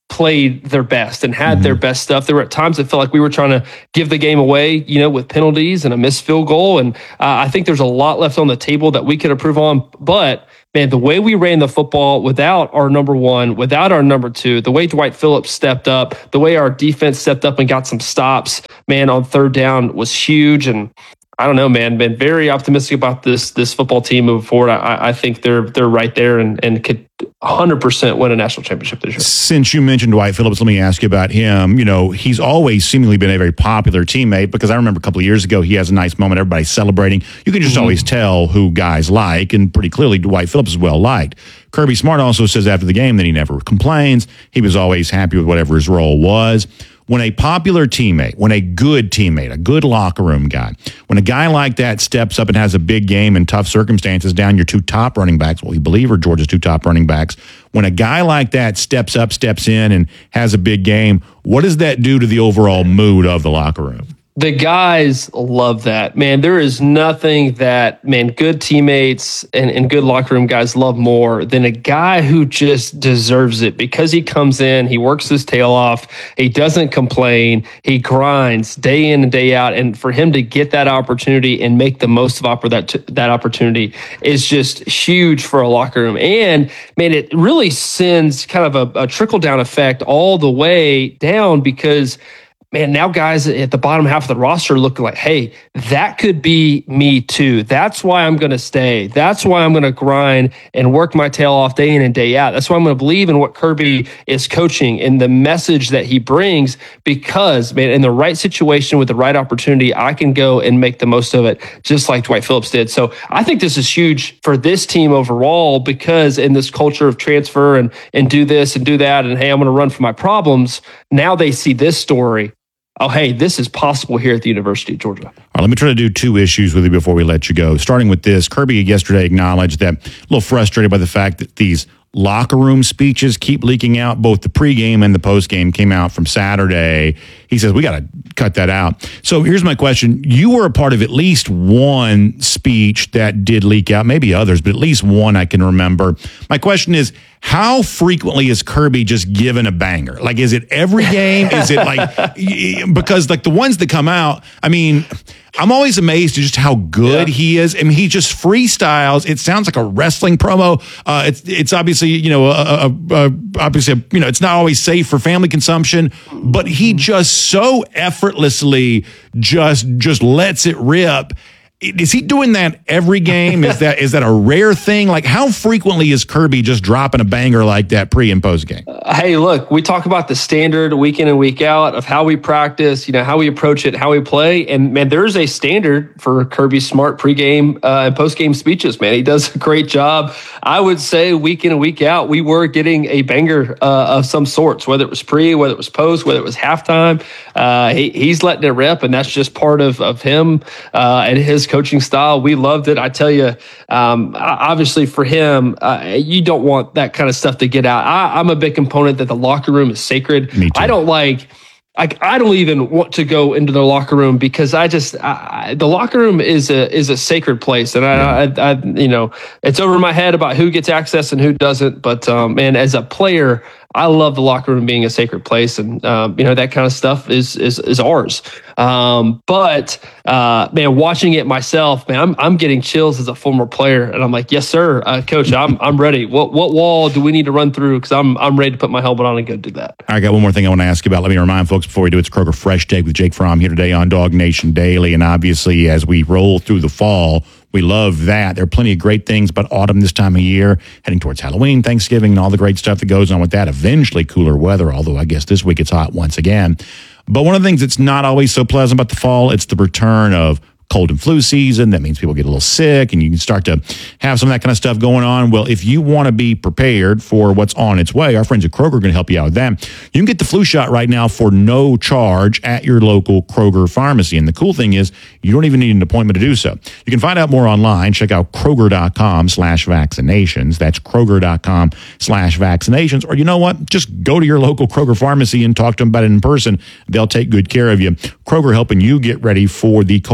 played their best and had mm-hmm. their best stuff. There were at times it felt like we were trying to give the game away, you know, with penalties and a missed field goal. And uh, I think there's a lot left on the table that we could improve on. But man, the way we ran the football without our number one, without our number two, the way Dwight Phillips stepped up, the way our defense stepped up and got some stops, man, on third down was huge. And I don't know, man, been very optimistic about this this football team moving forward. I, I think they're they're right there and, and could one hundred percent win a national championship this year. Since you mentioned Dwight Phillips, let me ask you about him. You know, he's always seemingly been a very popular teammate because I remember a couple of years ago, he has a nice moment. Everybody's celebrating. You can just mm-hmm. always tell who guys like, and pretty clearly Dwight Phillips is well liked. Kirby Smart also says after the game that he never complains. He was always happy with whatever his role was. When a popular teammate, when a good teammate, a good locker room guy, when a guy like that steps up and has a big game in tough circumstances down your two top running backs, what we believe are Georgia's two top running backs, when a guy like that steps up, steps in, and has a big game, what does that do to the overall mood of the locker room? The guys love that, man. There is nothing that, man, good teammates and, and good locker room guys love more than a guy who just deserves it because he comes in, he works his tail off, he doesn't complain, he grinds day in and day out. And for him to get that opportunity and make the most of oppor- that, that opportunity is just huge for a locker room. And, man, it really sends kind of a, a trickle-down effect all the way down because, man, now guys at the bottom half of the roster look like, hey, that could be me too. That's why I'm going to stay. That's why I'm going to grind and work my tail off day in and day out. That's why I'm going to believe in what Kirby is coaching and the message that he brings because, man, in the right situation with the right opportunity, I can go and make the most of it just like Dwight Phillips did. So I think this is huge for this team overall because in this culture of transfer and, and do this and do that and, hey, I'm going to run for my problems, now they see this story. Oh, hey, this is possible here at the University of Georgia. All right, let me try to do two issues with you before we let you go. Starting with this, Kirby yesterday acknowledged that a little frustrated by the fact that these locker room speeches keep leaking out. Both the pregame and the postgame came out from Saturday. He says, we got to cut that out. So here's my question. You were a part of at least one speech that did leak out, maybe others, but at least one I can remember. My question is, how frequently is Kirby just given a banger? Like, is it every game? Is it like, because like the ones that come out, I mean, I'm always amazed at just how good yeah. he is. I mean, he just freestyles. It sounds like a wrestling promo. Uh, it's it's obviously, you know, a, a, a, obviously, you know, it's not always safe for family consumption, but he just so effortlessly just just lets it rip. Is he doing that every game? Is that is that a rare thing? Like, how frequently is Kirby just dropping a banger like that pre and post game? Uh, hey, look, we talk about the standard week in and week out of how we practice, you know, how we approach it, how we play. And, man, there's a standard for Kirby Smart pregame uh, and postgame speeches, man. He does a great job. I would say week in and week out, we were getting a banger uh, of some sorts, whether it was pre, whether it was post, whether it was halftime. Uh, he, he's letting it rip, and that's just part of, of him uh, and his coaching style. We loved it. I tell you, um, obviously for him, uh, you don't want that kind of stuff to get out. I, I'm a big component that the locker room is sacred. Me too. I don't like, I, I don't even want to go into the locker room because I just, I, the locker room is a, is a sacred place. And I, I, I, you know, it's over my head about who gets access and who doesn't. But, um, man, as a player, I love the locker room being a sacred place, and um, you know, that kind of stuff is is is ours. Um, but uh, man, watching it myself, man, I'm I'm getting chills as a former player, and I'm like, yes, sir, uh, coach, I'm I'm ready. What what wall do we need to run through? Because I'm I'm ready to put my helmet on and go do that. I got one more thing I want to ask you about. Let me remind folks before we do. It's Kroger Fresh Take with Jake Fromm here today on Dog Nation Daily, and obviously as we roll through the fall, we love that. There are plenty of great things about autumn this time of year, heading towards Halloween, Thanksgiving, and all the great stuff that goes on with that. Eventually cooler weather, although I guess this week it's hot once again. But one of the things that's not always so pleasant about the fall, it's the return of cold and flu season. That means people get a little sick and you can start to have some of that kind of stuff going on. Well, if you want to be prepared for what's on its way, our friends at Kroger are going to help you out with that. You can get the flu shot right now for no charge at your local Kroger pharmacy. And the cool thing is you don't even need an appointment to do so. You can find out more online. Check out Kroger.com slash vaccinations. That's Kroger.com slash vaccinations. Or you know what? Just go to your local Kroger pharmacy and talk to them about it in person. They'll take good care of you. Kroger helping you get ready for the cold and flu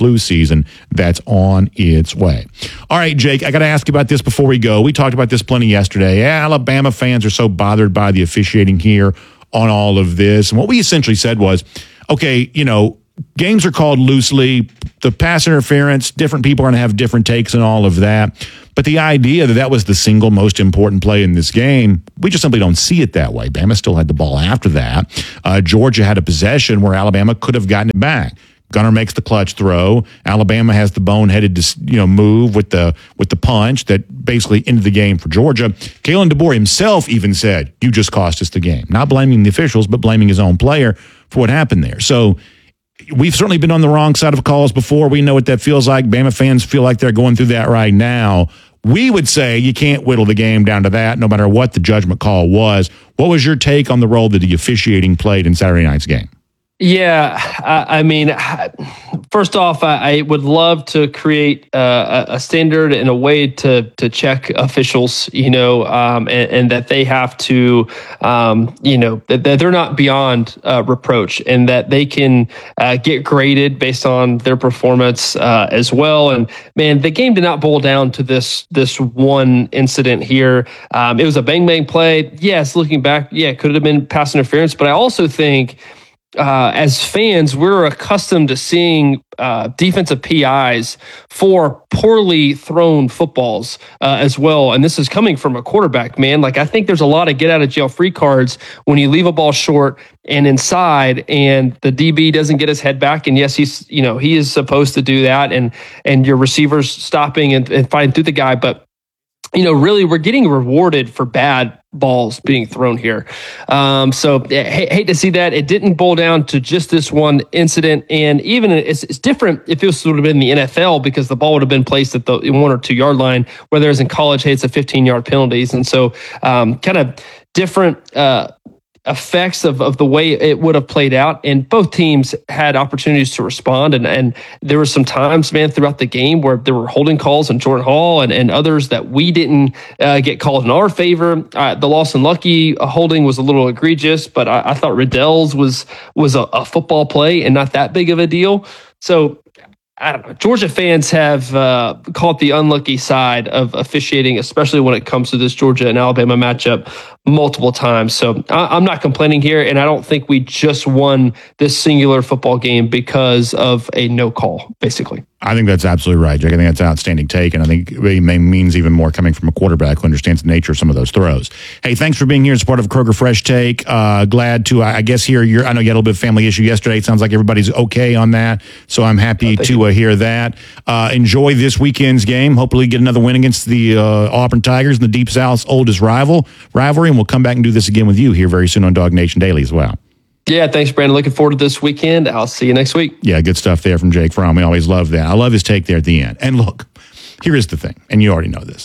flu season that's on its way. All right, Jake, I got to ask you about this before we go. We talked about this plenty yesterday. Alabama fans are so bothered by the officiating here on all of this. And what we essentially said was, okay, you know, games are called loosely. The pass interference, different people are going to have different takes and all of that. But the idea that that was the single most important play in this game, we just simply don't see it that way. Bama still had the ball after that. Uh, Georgia had a possession where Alabama could have gotten it back. Gunner makes the clutch throw. Alabama has the boneheaded, you know, move with the with the punch that basically ended the game for Georgia. Kalen DeBoer himself even said, "You just cost us the game." Not blaming the officials, but blaming his own player for what happened there. So we've certainly been on the wrong side of calls before. We know what that feels like. Bama fans feel like they're going through that right now. We would say you can't whittle the game down to that, no matter what the judgment call was. What was your take on the role that the officiating played in Saturday night's game? Yeah, I, I mean, first off, I, I would love to create uh, a standard and a way to to check officials, you know, um, and, and that they have to, um, you know, that, that they're not beyond uh, reproach and that they can uh, get graded based on their performance uh, as well. And man, the game did not boil down to this this one incident here. Um, it was a bang bang play. Yes, looking back, yeah, it could have been pass interference, but I also think, Uh, as fans, we're accustomed to seeing uh, defensive P Is for poorly thrown footballs uh, as well. And this is coming from a quarterback, man. Like, I think there's a lot of get out of jail free cards when you leave a ball short and inside and the D B doesn't get his head back. And yes, he's, you know, he is supposed to do that. And, and your receivers stopping and, and fighting through the guy. But, you know, really, we're getting rewarded for bad balls being thrown here. Um, so I hate to see that. It didn't boil down to just this one incident. And even it's, it's different if this would have been the N F L, because the ball would have been placed at the one or two yard line, whereas in college, hey, it's a fifteen yard penalties. And so um, kind of different uh, effects of, of the way it would have played out. And both teams had opportunities to respond. And, and there were some times, man, throughout the game where there were holding calls on Jordan Hall and, and others that we didn't uh, get called in our favor. Uh, the Lawson Lucky holding was a little egregious, but I, I thought Riddell's was, was a, a football play and not that big of a deal. So I don't know. Georgia fans have uh, caught the unlucky side of officiating, especially when it comes to this Georgia and Alabama matchup multiple times. So I- I'm not complaining here, and I don't think we just won this singular football game because of a no call, basically. I think that's absolutely right, Jake. I think that's an outstanding take, and I think it means even more coming from a quarterback who understands the nature of some of those throws. Hey, thanks for being here as part of Kroger Fresh Take. Uh, glad to, I guess, hear your, I know you had a little bit of family issue yesterday. It sounds like everybody's okay on that, so I'm happy oh, to uh, hear that. Uh, enjoy this weekend's game. Hopefully get another win against the uh, Auburn Tigers in the Deep South's oldest rival rivalry, and we'll come back and do this again with you here very soon on Dog Nation Daily as well. Yeah, thanks, Brandon. Looking forward to this weekend. I'll see you next week. Yeah, good stuff there from Jake Fromm. We always love that. I love his take there at the end. And look, here is the thing, and you already know this.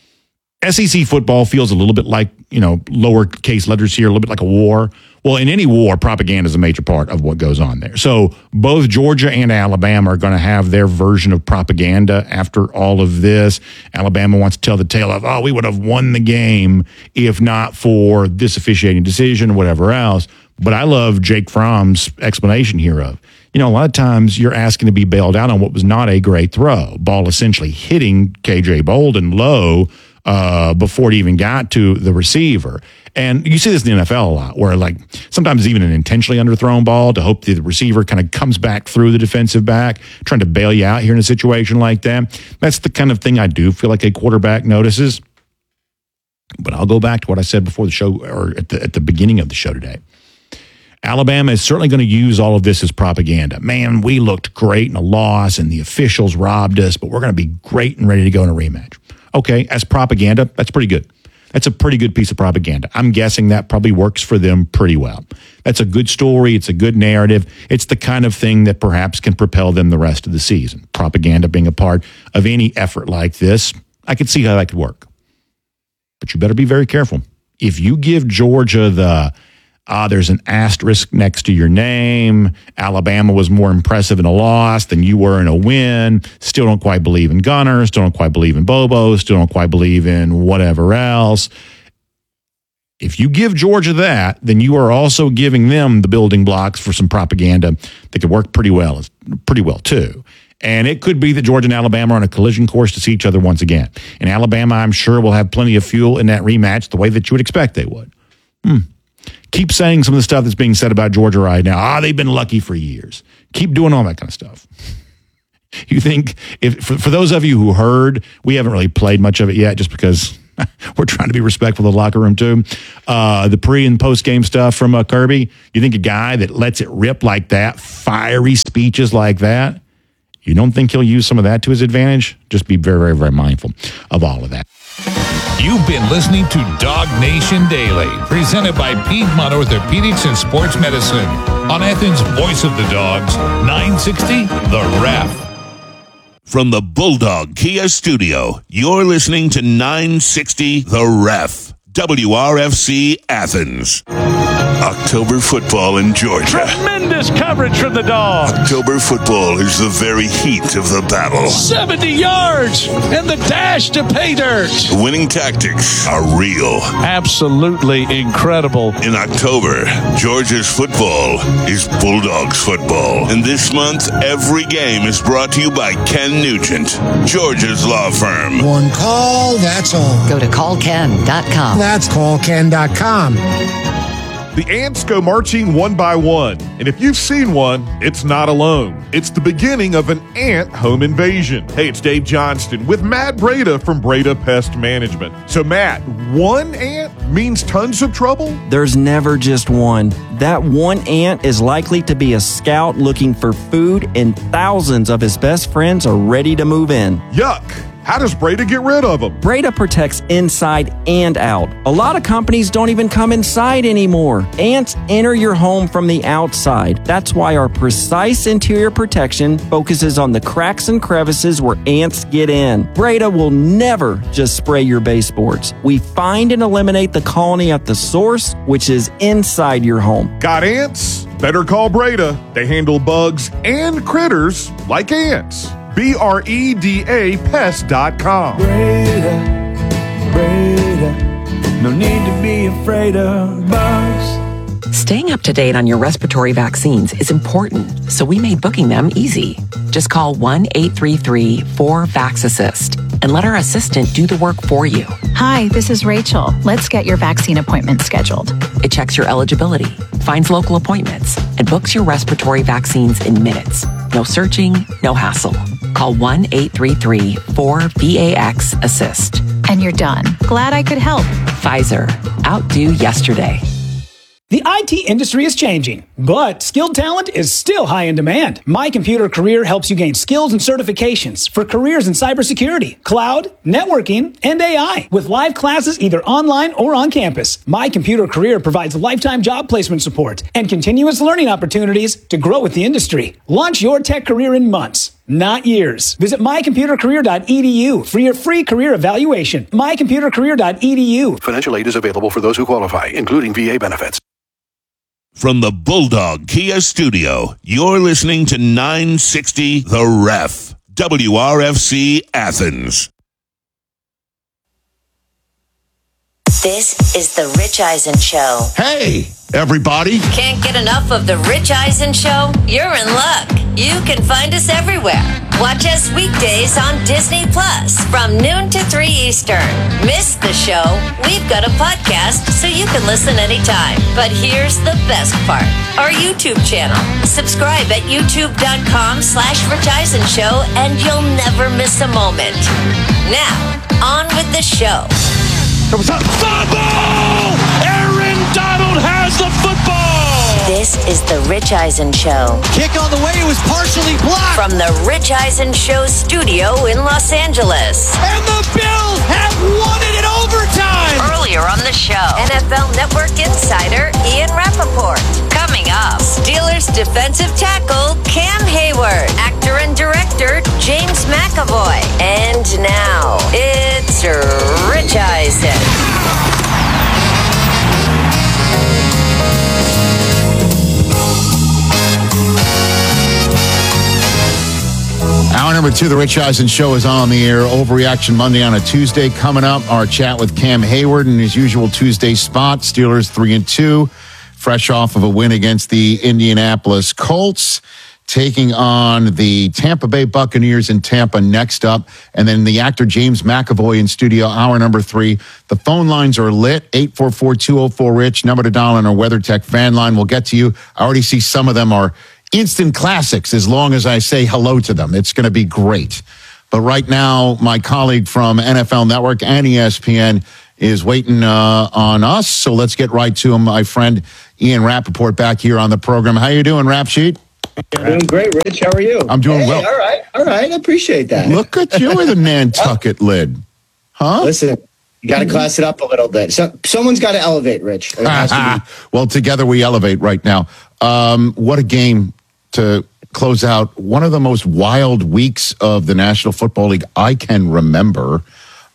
S E C football feels a little bit like, you know, lowercase letters here, a little bit like a war. Well, in any war, propaganda is a major part of what goes on there. So both Georgia and Alabama are going to have their version of propaganda after all of this. Alabama wants to tell the tale of, oh, we would have won the game if not for this officiating decision or whatever else. But I love Jake Fromm's explanation here of, you know, a lot of times you're asking to be bailed out on what was not a great throw. Ball essentially hitting K J Bolden low uh, before it even got to the receiver. And you see this in the N F L a lot, where like sometimes even an intentionally underthrown ball to hope the receiver kind of comes back through the defensive back, trying to bail you out here in a situation like that. That's the kind of thing I do feel like a quarterback notices. But I'll go back to what I said before the show, or at the, at the beginning of the show today. Alabama is certainly going to use all of this as propaganda. Man, we looked great in a loss and the officials robbed us, but we're going to be great and ready to go in a rematch. Okay, as propaganda, that's pretty good. That's a pretty good piece of propaganda. I'm guessing that probably works for them pretty well. That's a good story. It's a good narrative. It's the kind of thing that perhaps can propel them the rest of the season. Propaganda being a part of any effort like this, I could see how that could work. But you better be very careful. If you give Georgia the Uh, there's an asterisk next to your name. Alabama was more impressive in a loss than you were in a win. Still don't quite believe in Gunner. Still don't quite believe in Bobo. Still don't quite believe in whatever else. If you give Georgia that, then you are also giving them the building blocks for some propaganda that could work pretty well, pretty well too. And it could be that Georgia and Alabama are on a collision course to see each other once again. And Alabama, I'm sure, will have plenty of fuel in that rematch the way that you would expect they would. Hmm. Keep saying some of the stuff that's being said about Georgia right now. Ah, they've been lucky for years. Keep doing all that kind of stuff. You think, if for, for those of you who heard, we haven't really played much of it yet just because we're trying to be respectful of the locker room too. Uh, the pre and post game stuff from uh, Kirby. You think a guy that lets it rip like that, fiery speeches like that, you don't think he'll use some of that to his advantage? Just be very, very, very mindful of all of that. You've been listening to Dog Nation Daily, presented by Piedmont Orthopedics and Sports Medicine on Athens' Voice of the Dogs, nine sixty The Ref. From the Bulldog Kia Studio, you're listening to nine sixty The Ref, W R F C Athens. October football in Georgia. Tremendous coverage from the Dogs. October football is the very heat of the battle. seventy yards and the dash to pay dirt. The winning tactics are real. Absolutely incredible. In October, Georgia's football is Bulldogs football. And this month, every game is brought to you by Ken Nugent, Georgia's law firm. One call, that's all. Go to call ken dot com. That's call ken dot com. The ants go marching one by one, and if you've seen one, it's not alone. It's the beginning of an ant home invasion. Hey, it's Dave Johnston with Matt Breda from Breda Pest Management. So, Matt, one ant means tons of trouble? There's never just one. That one ant is likely to be a scout looking for food, and thousands of his best friends are ready to move in. Yuck! How does Breda get rid of them? Breda protects inside and out. A lot of companies don't even come inside anymore. Ants enter your home from the outside. That's why our precise interior protection focuses on the cracks and crevices where ants get in. Breda will never just spray your baseboards. We find and eliminate the colony at the source, which is inside your home. Got ants? Better call Breda. They handle bugs and critters like ants. B R E D A pest dot com. Breda, Breda, no need to be afraid of bugs. Staying up to date on your respiratory vaccines is important, so we made booking them easy. Just call one eight three three four VAX-ASSIST and let our assistant do the work for you. Hi, this is Rachel. Let's get your vaccine appointment scheduled. It checks your eligibility, finds local appointments, and books your respiratory vaccines in minutes. No searching, no hassle. Call one eight three three four VAX-ASSIST. And you're done. Glad I could help. Pfizer. Outdo yesterday. The I T industry is changing, but skilled talent is still high in demand. My Computer Career helps you gain skills and certifications for careers in cybersecurity, cloud, networking, and A I. With live classes either online or on campus, My Computer Career provides lifetime job placement support and continuous learning opportunities to grow with the industry. Launch your tech career in months, not years. Visit my computer career dot e d u for your free career evaluation. my computer career dot e d u. Financial aid is available for those who qualify, including V A benefits. From the Bulldog Kia Studio, you're listening to nine sixty The Ref, W R F C Athens. This is the Rich Eisen Show. Hey, everybody. Can't get enough of the Rich Eisen Show? You're in luck. You can find us everywhere. Watch us weekdays on Disney Plus from noon to three Eastern. Miss the show? We've got a podcast so you can listen anytime. But here's the best part. Our YouTube channel. Subscribe at youtube.com slash Rich Eisen Show and you'll never miss a moment. Now, on with the show. Fumble! Aaron Donald has the football! This is the Rich Eisen Show. Kick on the way, it was partially blocked. From the Rich Eisen Show studio in Los Angeles. And the Bills have won it in overtime! Earlier on the show, N F L Network insider Ian Rappaport. Coming up, Steelers defensive tackle Cam Hayward. Actor and director James McAvoy. And now, it's Rich Eisen. Hour number two, the Rich Eisen Show is on the air. Overreaction Monday on a Tuesday. Coming up, our chat with Cam Hayward in his usual Tuesday spot. Steelers three and two, fresh off of a win against the Indianapolis Colts. taking on the Tampa Bay Buccaneers in Tampa next up. And then the actor James McAvoy in studio, hour number three. The phone lines are lit, eight four four, two oh four, RICH, number to dial on our WeatherTech fan line. We'll get to you. I already see some of them are instant classics as long as I say hello to them. It's going to be great. But right now, my colleague from N F L Network and E S P N is waiting uh, on us. So let's get right to him. My friend Ian Rappaport back here on the program. How you doing, Rap Sheet? I'm doing great, Rich. How are you? I'm doing hey, well. All right. All right. I appreciate that. Look at you with a Nantucket lid. Huh? Listen, you got to class it up a little bit. So, someone's got to elevate, Rich. It has to be. Well, together we elevate right now. Um, what a game to close out one of the most wild weeks of the National Football League I can remember.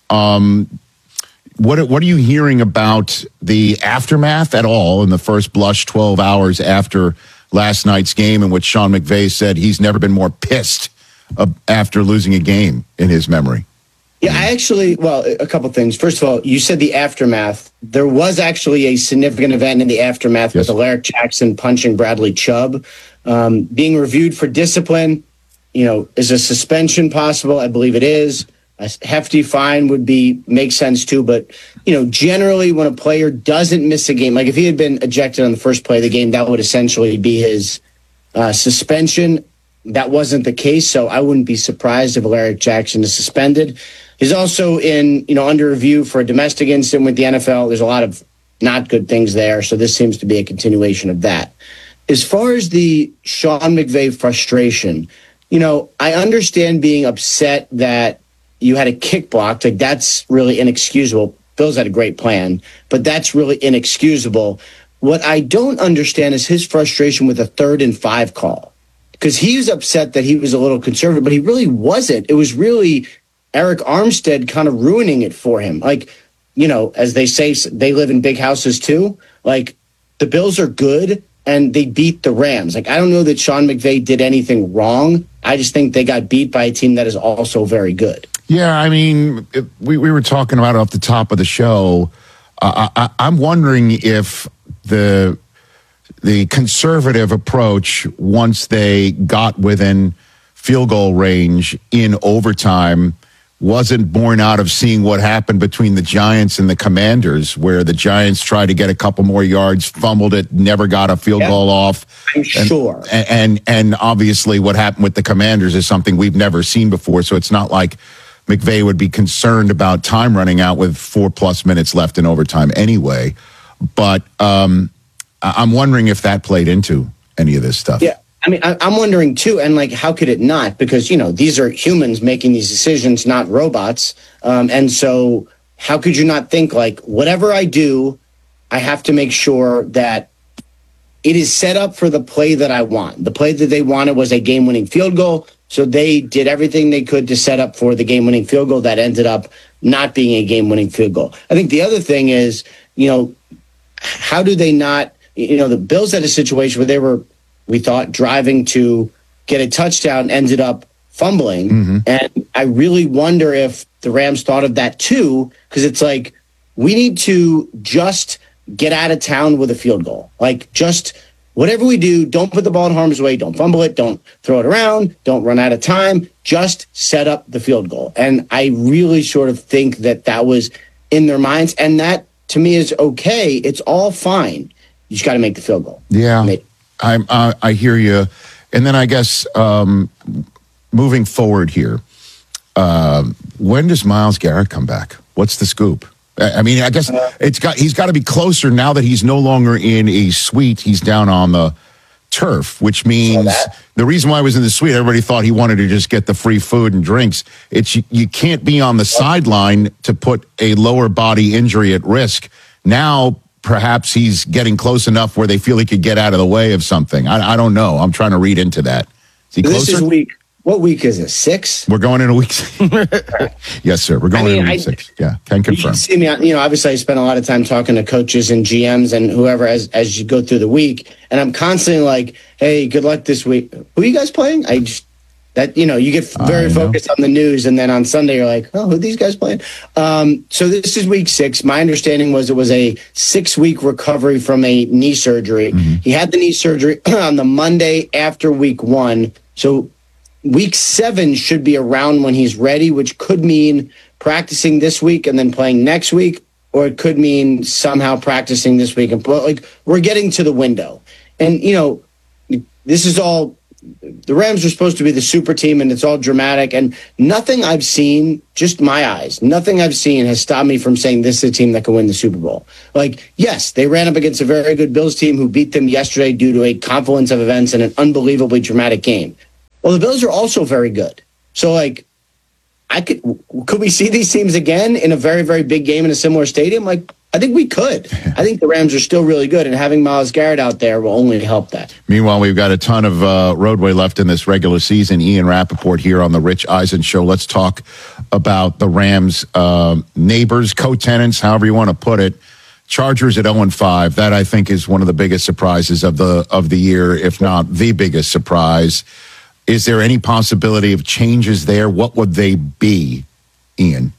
Um, what, what are you hearing about the aftermath at all in the first blush twelve hours after last night's game, in which Sean McVay said he's never been more pissed uh, after losing a game in his memory? Yeah, I actually, well, a couple things. First of all, you said the aftermath. There was actually a significant event in the aftermath yes. with Alaric Jackson punching Bradley Chubb. Um, being reviewed for discipline, you know, is a suspension possible? I believe it is. A hefty fine would be make sense too. But, you know, generally when a player doesn't miss a game, like if he had been ejected on the first play of the game, that would essentially be his uh, suspension. That wasn't the case, so I wouldn't be surprised if Alaric Jackson is suspended. He's also in, you know, under review for a domestic incident with the N F L. There's a lot of not good things there, so this seems to be a continuation of that. As far as the Sean McVay frustration, you know, I understand being upset that you had a kick blocked. Like, that's really inexcusable. Bills had a great plan, but that's really inexcusable. What I don't understand is his frustration with a third and five call, because he was upset that he was a little conservative, but he really wasn't. It was really Eric Armstead kind of ruining it for him. Like, you know, as they say, they live in big houses too. Like, the Bills are good and they beat the Rams. Like, I don't know that Sean McVay did anything wrong. I just think they got beat by a team that is also very good. Yeah, I mean, we, we were talking about it off the top of the show. Uh, I, I'm wondering if the the conservative approach, once they got within field goal range in overtime, wasn't born out of seeing what happened between the Giants and the Commanders, where the Giants tried to get a couple more yards, fumbled it, never got a field yeah, goal off. I'm sure. And, and and obviously what happened with the Commanders is something we've never seen before, so it's not like McVay would be concerned about time running out with four plus minutes left in overtime anyway. But um, I'm wondering if that played into any of this stuff. Yeah. I mean, I, I'm wondering too, and like, how could it not? Because, you know, these are humans making these decisions, not robots. Um, and so how could you not think, like, whatever I do, I have to make sure that it is set up for the play that I want. The play that they wanted was a game-winning field goal, so they did everything they could to set up for the game-winning field goal that ended up not being a game-winning field goal. I think the other thing is, you know, how do they not, you know, the Bills had a situation where they were, we thought, driving to get a touchdown, ended up fumbling. Mm-hmm. And I really wonder if the Rams thought of that too, because it's like, we need to just get out of town with a field goal. Like, just whatever we do, don't put the ball in harm's way, don't fumble it, don't throw it around, don't run out of time, just set up the field goal. And I really sort of think that that was in their minds, and that to me is okay. It's all fine. You just got to make the field goal. Yeah. I, I I hear you. And then I guess um, moving forward here, uh, when does Myles Garrett come back? What's the scoop? I mean, I guess it's got he's got to be closer now that he's no longer in a suite. He's down on the turf, which means the reason why he was in the suite, everybody thought he wanted to just get the free food and drinks. It's you, you can't be on the sideline to put a lower body injury at risk. Now, perhaps he's getting close enough where they feel he could get out of the way of something. I, I don't know. I'm trying to read into that. Is he closer? This is week. What week is it? Six? We're going in a week. Yes, sir. We're going I mean, in a week I, six. Yeah, can confirm. You see me, you know, obviously I spend a lot of time talking to coaches and G Ms and whoever as as you go through the week, and I'm constantly like, "Hey, good luck this week. Who are you guys playing?" I just That, you know, you get very focused on the news, and then on Sunday you're like, oh, who are these guys playing? Um, so this is week six. My understanding was it was a six-week recovery from a knee surgery. Mm-hmm. He had the knee surgery on the Monday after week one. So week seven should be around when he's ready, which could mean practicing this week and then playing next week, or it could mean somehow practicing this week. And like, we're getting to the window. And, you know, this is all... The Rams are supposed to be the super team, and it's all dramatic. And nothing I've seen, just my eyes, nothing I've seen has stopped me from saying this is a team that can win the Super Bowl. Like, yes, they ran up against a very good Bills team who beat them yesterday due to a confluence of events and an unbelievably dramatic game. Well, the Bills are also very good. So, like, I could could we see these teams again in a very, very big game in a similar stadium? Like, I think we could. I think the Rams are still really good, and having Myles Garrett out there will only help that. Meanwhile, we've got a ton of uh, roadway left in this regular season. Ian Rappaport here on the Rich Eisen Show. Let's talk about the Rams' uh, neighbors, co-tenants, however you want to put it. Chargers at oh and five. That, I think, is one of the biggest surprises of the of the year, if not the biggest surprise. Is there any possibility of changes there? What would they be, Ian?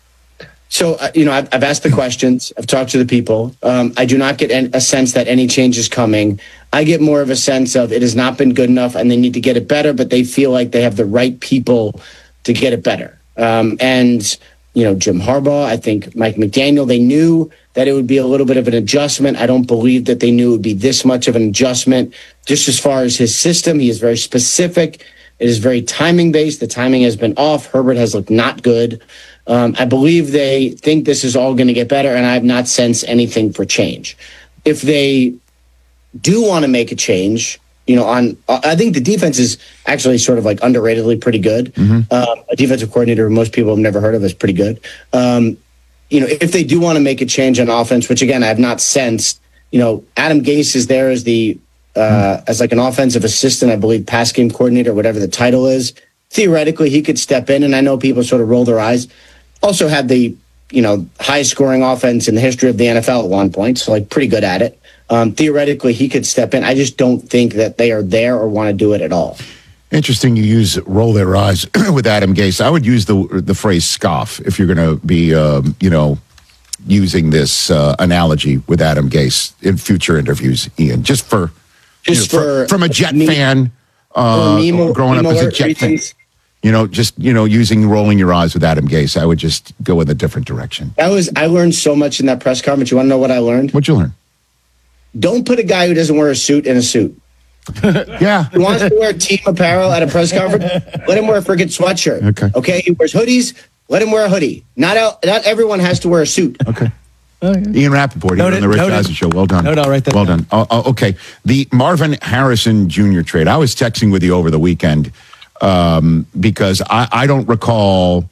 So, uh, you know, I've, I've asked the questions. I've talked to the people. Um, I do not get an, a sense that any change is coming. I get more of a sense of it has not been good enough and they need to get it better, but they feel like they have the right people to get it better. Um, and, you know, Jim Harbaugh, I think Mike McDaniel, they knew that it would be a little bit of an adjustment. I don't believe that they knew it would be this much of an adjustment. Just as far as his system, he is very specific. It is very timing-based. The timing has been off. Herbert has looked not good. Um, I believe they think this is all going to get better, and I have not sensed anything for change. If they do want to make a change, you know, on I think the defense is actually sort of like underratedly pretty good. Mm-hmm. Um, a defensive coordinator most people have never heard of is pretty good. Um, you know, if they do want to make a change on offense, which again I have not sensed, you know, Adam Gase is there as the uh, mm-hmm. as like an offensive assistant, I believe, pass game coordinator, whatever the title is. Theoretically, he could step in, and I know people sort of roll their eyes. Also had the, you know, highest scoring offense in the history of the N F L at one point, so like pretty good at it. Um, theoretically, he could step in. I just don't think that they are there or want to do it at all. Interesting you use roll their eyes with Adam Gase. I would use the the phrase scoff if you're going to be, um, you know, using this uh, analogy with Adam Gase in future interviews, Ian. Just for, just you know, for, for from a Jet me, fan, uh, me, growing me up as a Jet fan. You know, just, you know, using rolling your eyes with Adam Gase, I would just go in a different direction. That was, I learned so much in that press conference. You want to know what I learned? What'd you learn? Don't put a guy who doesn't wear a suit in a suit. Yeah. He wants to wear team apparel at a press conference, let him wear a freaking sweatshirt. Okay. Okay. He wears hoodies, let him wear a hoodie. Not out, not everyone has to wear a suit. Okay. Oh, yeah. Ian Rappaport here on the Rich Eisen Show. Well done. No, no, right there. Well done. Oh, oh, okay. The Marvin Harrison Junior trade. I was texting with you over the weekend. Um, because I, I don't recall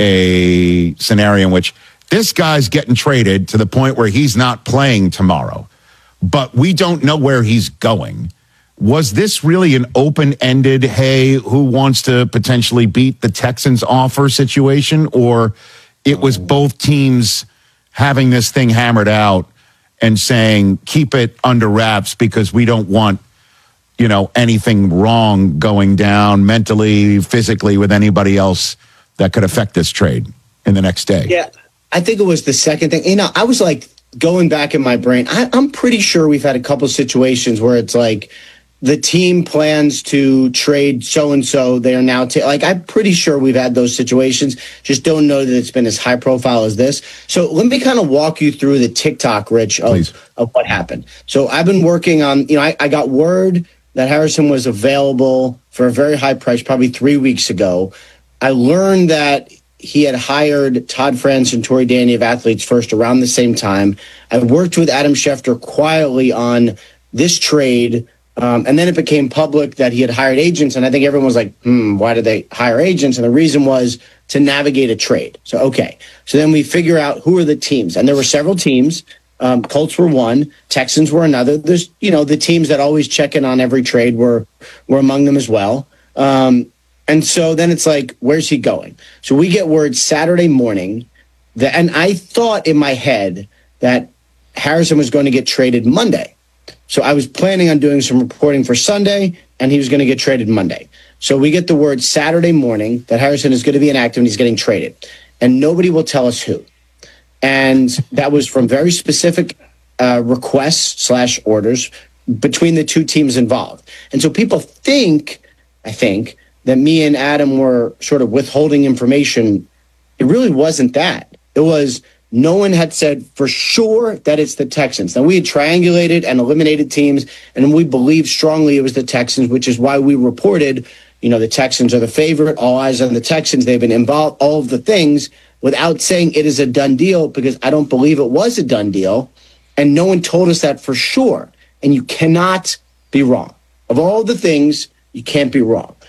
a scenario in which this guy's getting traded to the point where he's not playing tomorrow, but we don't know where he's going. Was this really an open-ended, hey, who wants to potentially beat the Texans offer situation, or it was both teams having this thing hammered out and saying, keep it under wraps because we don't want, you know, anything wrong going down mentally, physically with anybody else that could affect this trade in the next day? Yeah, I think it was the second thing. You know, I was like going back in my brain. I, I'm pretty sure we've had a couple situations where it's like the team plans to trade so-and-so. They are now ta- like, I'm pretty sure we've had those situations. Just don't know that it's been as high profile as this. So let me kind of walk you through the TikTok, Rich, of, of what happened. So I've been working on, you know, I, I got word that Harrison was available for a very high price probably three weeks ago. I learned that he had hired Todd France and Tori Danny of Athletes First around the same time. I worked with Adam Schefter quietly on this trade, um, and then it became public that he had hired agents, and I think everyone was like, hmm, why did they hire agents? And the reason was to navigate a trade. So, okay. So then we figure out who are the teams, and there were several teams. Um, Colts were one, Texans were another. There's, you know, the teams that always check in on every trade were were among them as well. Um, and so then it's like, where's he going? So we get word Saturday morning that, and I thought in my head that Harrison was going to get traded Monday. So I was planning on doing some reporting for Sunday, and he was going to get traded Monday. So we get the word Saturday morning that Harrison is going to be inactive and he's getting traded. And nobody will tell us who. And that was from very specific uh, requests slash orders between the two teams involved. And so people think, I think, that me and Adam were sort of withholding information. It really wasn't that. It was no one had said for sure that it's the Texans. Now, we had triangulated and eliminated teams, and we believed strongly it was the Texans, which is why we reported, you know, the Texans are the favorite, all eyes on the Texans. They've been involved, all of the things, without saying it is a done deal, because I don't believe it was a done deal. And no one told us that for sure. And you cannot be wrong. Of all the things, you can't be wrong.